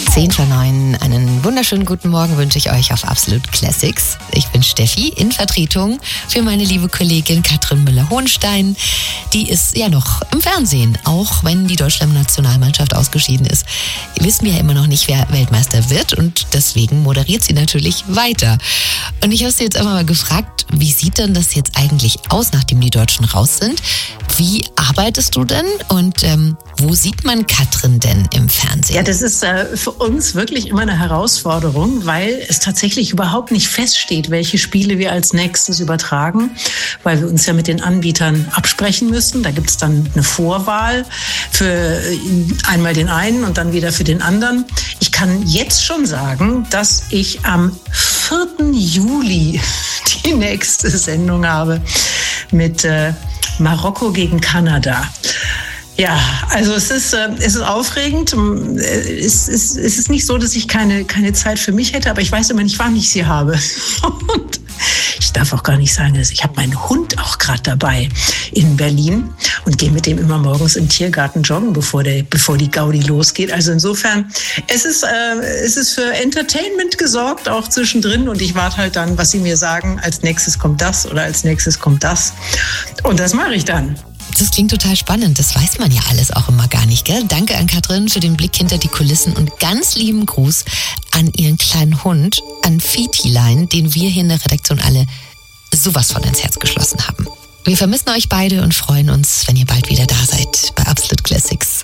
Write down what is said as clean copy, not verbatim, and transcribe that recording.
10:09. Einen wunderschönen guten Morgen wünsche ich euch auf Absolute Classics. Ich bin Steffi in Vertretung für meine liebe Kollegin Katrin Müller-Hohenstein. Die ist ja noch im Fernsehen, auch wenn die Deutschland-Nationalmannschaft ausgeschieden ist. Wissen wir ja immer noch nicht, wer Weltmeister wird und deswegen moderiert sie natürlich weiter. Und ich habe sie jetzt einfach mal gefragt, wie sieht denn das jetzt eigentlich aus, nachdem die Deutschen raus sind? Wie arbeitest du denn und wo sieht man Katrin denn im Fernsehen? Ja, das ist für uns wirklich immer eine Herausforderung, weil es tatsächlich überhaupt nicht feststeht, welche Spiele wir als nächstes übertragen, weil wir uns ja mit den Anbietern absprechen müssen. Da gibt es dann eine Vorwahl für einmal den einen und dann wieder für den anderen. Ich kann jetzt schon sagen, dass ich am 4. Juli die nächste Sendung habe mit Marokko gegen Kanada. Ja, also es ist aufregend. Es ist nicht so, dass ich keine Zeit für mich hätte, aber ich weiß immer nicht, wann ich sie habe. Und ich darf auch gar nicht sagen, dass ich habe meinen Hund auch gerade dabei in Berlin und gehe mit dem immer morgens im Tiergarten joggen, bevor die Gaudi losgeht. Also insofern, es ist für Entertainment gesorgt, auch zwischendrin. Und ich warte halt dann, was sie mir sagen, als nächstes kommt das oder als nächstes kommt das. Und das mache ich dann. Das klingt total spannend. Das weiß man ja alles auch immer gar nicht, gell? Danke an Katrin für den Blick hinter die Kulissen und ganz lieben Gruß an ihren kleinen Hund, an Fetilein, den wir hier in der Redaktion alle sowas von ins Herz geschlossen haben. Wir vermissen euch beide und freuen uns, wenn ihr bald wieder da seid bei Absolute Classics.